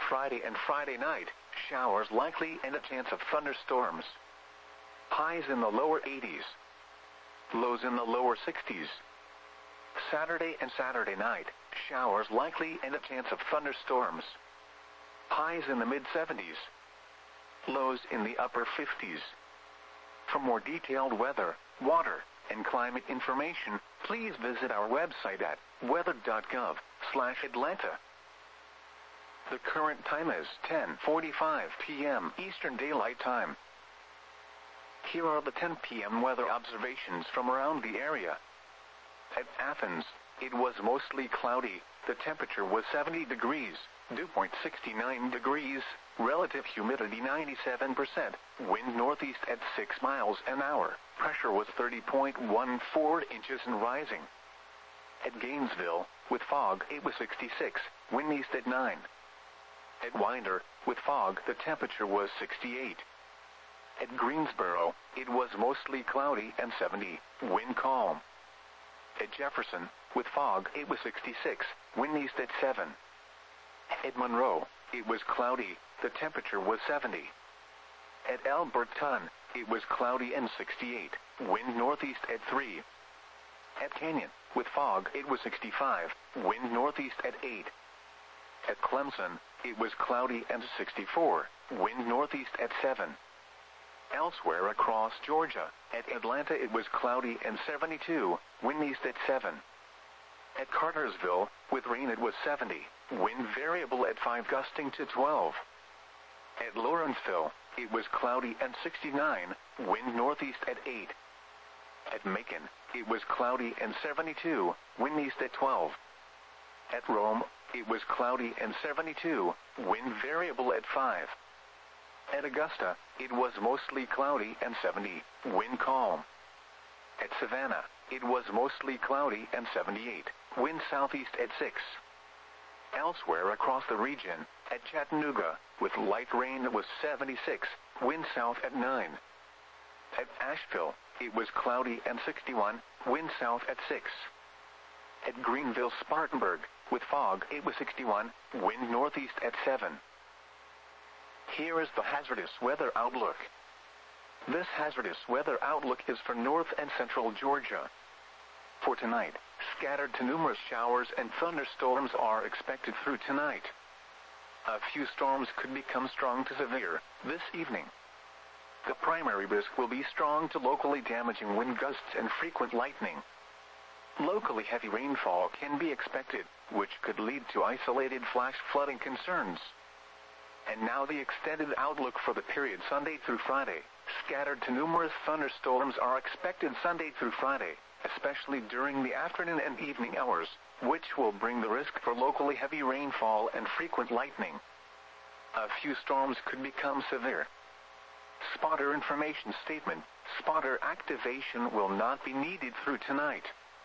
Friday and Friday night, showers likely and a chance of thunderstorms. Highs in the lower 80s. Lows in the lower 60s. Saturday and Saturday night, showers likely and a chance of thunderstorms. Highs in the mid-70s. Lows in the upper 50s. For more detailed weather, water, and climate information, please visit our website at weather.gov/Atlanta. The current time is 10:45 p.m. Eastern Daylight Time. Here are the 10 p.m. weather observations from around the area. At Athens, it was mostly cloudy. The temperature was 70 degrees, dew point 69 degrees, relative humidity 97%, wind northeast at 6 miles an hour, pressure was 30.14 inches and rising. At Gainesville, with fog, it was 66, wind east at 9. At Winder, with fog, the temperature was 68. At Greensboro, it was mostly cloudy and 70, wind calm. At Jefferson, with fog, it was 66, wind east at 7. At Monroe, it was cloudy, the temperature was 70. At Alberton, it was cloudy and 68, wind northeast at 3. At Canyon, with fog, it was 65, wind northeast at 8. At Clemson, it was cloudy and 64, wind northeast at 7. Elsewhere across Georgia, at Atlanta it was cloudy and 72, wind east at 7. At Cartersville, with rain it was 70, wind variable at 5 gusting to 12. At Lawrenceville, it was cloudy and 69, wind northeast at 8. At Macon, it was cloudy and 72, wind east at 12. At Rome, it was cloudy and 72, wind variable at 5. At Augusta, it was mostly cloudy and 70, wind calm. At Savannah, it was mostly cloudy and 78, wind southeast at 6. Elsewhere across the region, at Chattanooga, with light rain it was 76, wind south at 9. At Asheville, it was cloudy and 61, wind south at 6. At Greenville-Spartanburg, with fog it was 61, wind northeast at 7. Here is the hazardous weather outlook. This hazardous weather outlook is for north and central Georgia. For tonight, scattered to numerous showers and thunderstorms are expected through tonight. A few storms could become strong to severe this evening. The primary risk will be strong to locally damaging wind gusts and frequent lightning. Locally heavy rainfall can be expected, which could lead to isolated flash flooding concerns. And now the extended outlook for the period Sunday through Friday. Scattered to numerous thunderstorms are expected Sunday through Friday, especially during the afternoon and evening hours, which will bring the risk for locally heavy rainfall and frequent lightning. A few storms could become severe. Spotter information statement: spotter activation will not be needed through tonight.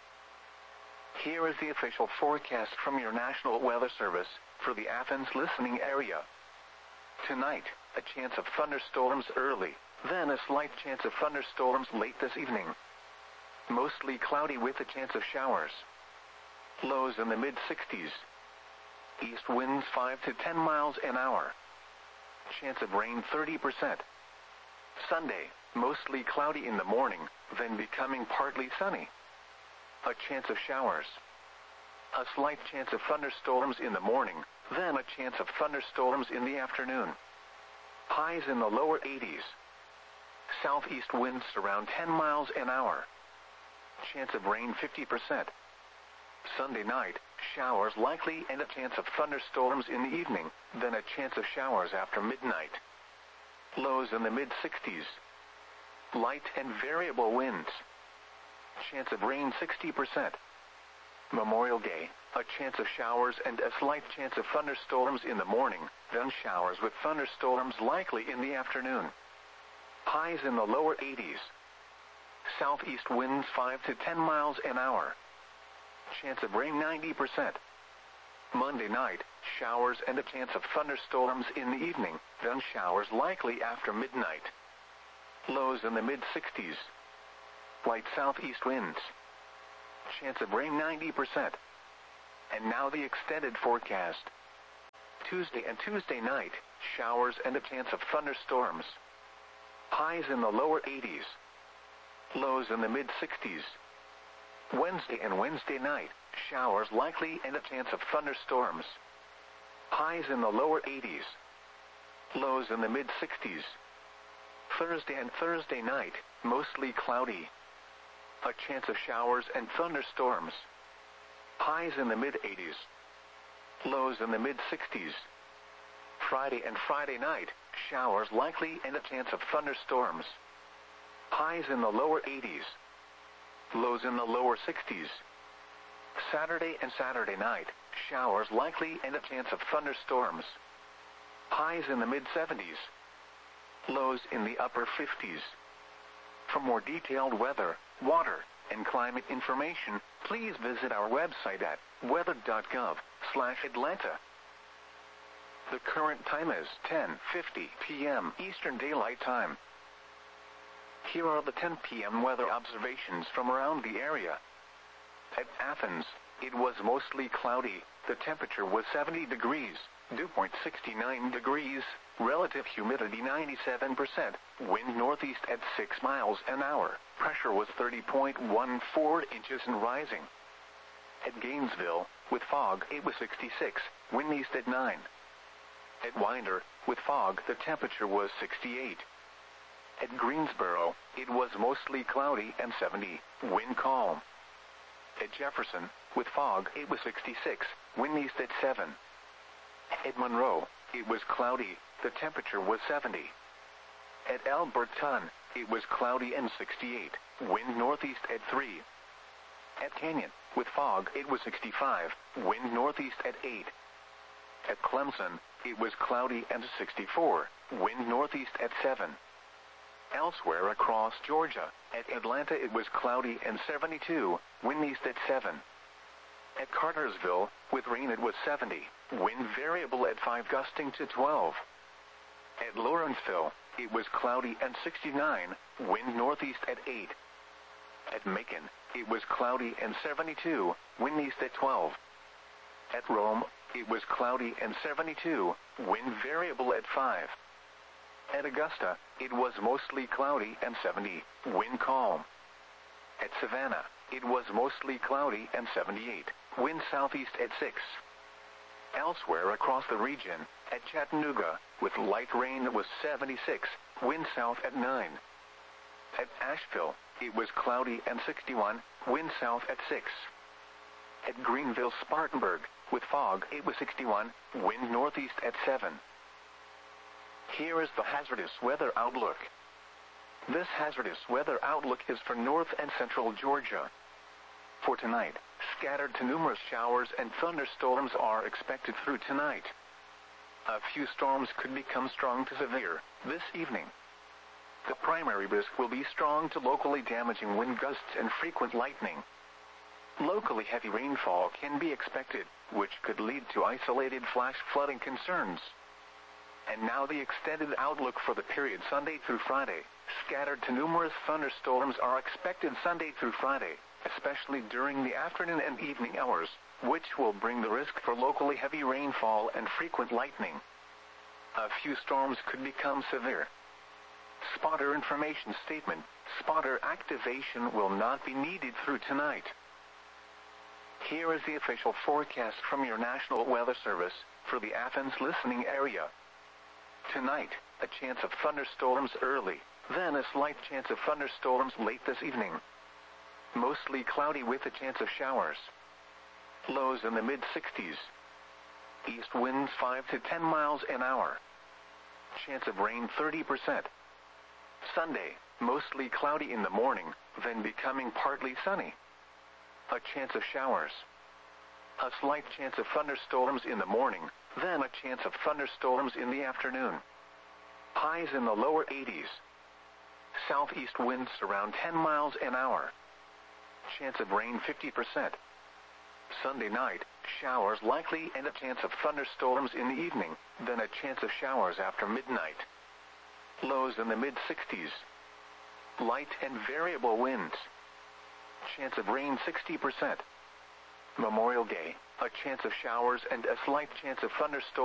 Here is the official forecast from your National Weather Service for the Athens listening area. Tonight, a chance of thunderstorms early, then a slight chance of thunderstorms late this evening. Mostly cloudy with a chance of showers. Lows in the mid-60s. East winds 5 to 10 miles an hour. Chance of rain 30%. Sunday, mostly cloudy in the morning, then becoming partly sunny. A chance of showers. A slight chance of thunderstorms in the morning, then a chance of thunderstorms in the afternoon. Highs in the lower 80s. Southeast winds around 10 miles an hour. Chance of rain 50%. Sunday night, showers likely and a chance of thunderstorms in the evening, then a chance of showers after midnight. Lows in the mid-60s. Light and variable winds. Chance of rain 60%. Memorial Day, a chance of showers and a slight chance of thunderstorms in the morning, then showers with thunderstorms likely in the afternoon. Highs in the lower 80s. Southeast winds 5 to 10 miles an hour. Chance of rain 90%. Monday night, showers and a chance of thunderstorms in the evening, then showers likely after midnight. Lows in the mid-60s. Light southeast winds. Chance of rain 90%. And now the extended forecast. Tuesday and Tuesday night, showers and a chance of thunderstorms. Highs in the lower 80s. Lows in the mid-60s. Wednesday and Wednesday night, showers likely and a chance of thunderstorms. Highs in the lower 80s. Lows in the mid-60s. Thursday and Thursday night, mostly cloudy. A chance of showers and thunderstorms. Highs in the mid-80s. Lows in the mid-60s. Friday and Friday night, showers likely and a chance of thunderstorms. Highs in the lower 80s. Lows in the lower 60s. Saturday and Saturday night, showers likely and a chance of thunderstorms. Highs in the mid-70s. Lows in the upper 50s. For more detailed weather, water, and climate information, please visit our website at weather.gov/Atlanta. The current time is 10:50 p.m. Eastern Daylight Time. Here are the 10 p.m. weather observations from around the area. At Athens, it was mostly cloudy. The temperature was 70 degrees, dew point 69 degrees, relative humidity 97%, wind northeast at 6 miles an hour, pressure was 30.14 inches and rising. At Gainesville, with fog, it was 66, wind east at 9. At Winder, with fog, the temperature was 68. At Greensboro, it was mostly cloudy and 70, wind calm. At Jefferson, with fog, it was 66, wind east at 7. At Monroe, it was cloudy, the temperature was 70. At Alberton, it was cloudy and 68, wind northeast at 3. At Canyon, with fog, it was 65, wind northeast at 8. At Clemson, it was cloudy and 64, wind northeast at 7. Elsewhere across Georgia, at Atlanta it was cloudy and 72, wind east at 7. At Cartersville, with rain it was 70, wind variable at 5 gusting to 12. At Lawrenceville, it was cloudy and 69, wind northeast at 8. At Macon, it was cloudy and 72, wind east at 12. At Rome, it was cloudy and 72, wind variable at 5. At Augusta, it was mostly cloudy and 70, wind calm. At Savannah, it was mostly cloudy and 78, wind southeast at 6. Elsewhere across the region, at Chattanooga, with light rain it was 76, wind south at 9. At Asheville, it was cloudy and 61, wind south at 6. At Greenville-Spartanburg, with fog, it was 61, wind northeast at 7. Here is the hazardous weather outlook. This hazardous weather outlook is for north and central Georgia. For tonight, scattered to numerous showers and thunderstorms are expected through tonight. A few storms could become strong to severe this evening. The primary risk will be strong to locally damaging wind gusts and frequent lightning. Locally heavy rainfall can be expected, which could lead to isolated flash flooding concerns. And now the extended outlook for the period Sunday through Friday. Scattered to numerous thunderstorms are expected Sunday through Friday, especially during the afternoon and evening hours, which will bring the risk for locally heavy rainfall and frequent lightning. A few storms could become severe. Spotter information statement: spotter activation will not be needed through tonight. Here is the official forecast from your National Weather Service for the Athens listening area. Tonight, a chance of thunderstorms early, then a slight chance of thunderstorms late this evening. Mostly cloudy with a chance of showers. Lows in the mid-60s. East winds 5 to 10 miles an hour. Chance of rain 30%. Sunday, mostly cloudy in the morning, then becoming partly sunny. A chance of showers. A slight chance of thunderstorms in the morning, then a chance of thunderstorms in the afternoon. Highs in the lower 80s. Southeast winds around 10 miles an hour. Chance of rain 50%. Sunday night, showers likely and a chance of thunderstorms in the evening, then a chance of showers after midnight. Lows in the mid-60s. Light and variable winds. Chance of rain 60%. Memorial Day, a chance of showers and a slight chance of thunderstorms.